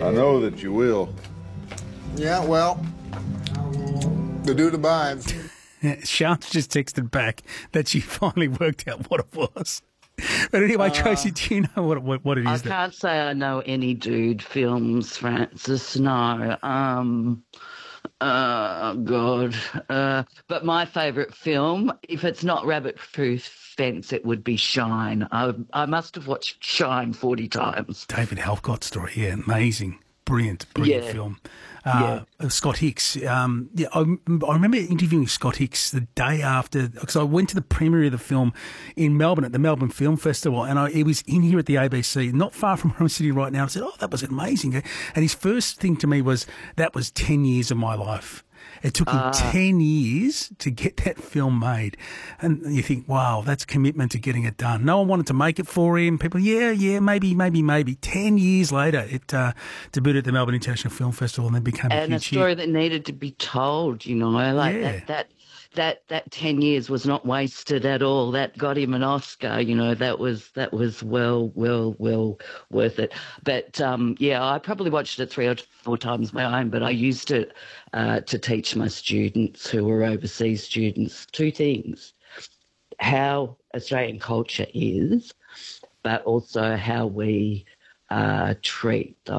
I know that you will. Yeah, well, the dude abides. Sean's just texted back that she finally worked out what it was. But anyway, Tracy, do you know what it I is? can't say I know any dude films, Francis. No. God. But my favourite film, if it's not Rabbit Proof Fence, it would be Shine. I must have watched Shine 40 times. David Halcott story, yeah, amazing. Brilliant film. Scott Hicks. I remember interviewing Scott Hicks the day after, because I went to the premiere of the film in Melbourne at the Melbourne Film Festival, and he was in here at the ABC, not far from where I'm sitting right now. I said, "Oh, that was amazing." And his first thing to me was, that was 10 years of my life. It took him 10 years to get that film made. And you think, wow, that's commitment to getting it done. No one wanted to make it for him. People, maybe. 10 years later, it debuted at the Melbourne International Film Festival and then became a huge hit. And a story that needed to be told, that 10 years was not wasted at all. That got him an Oscar, that was well worth it. But, I probably watched it 3 or 4 times my own, but I used it to teach my students who were overseas students 2 things: how Australian culture is, but also how we treat